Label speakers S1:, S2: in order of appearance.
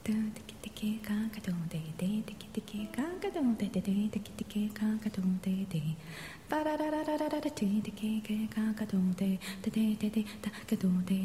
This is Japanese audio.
S1: ドゥテキテキカンカドンデデテキテキカンカドンデデデテキテキカンカドンデデバラララララララテテキカンカドンデデデデデタカドンデ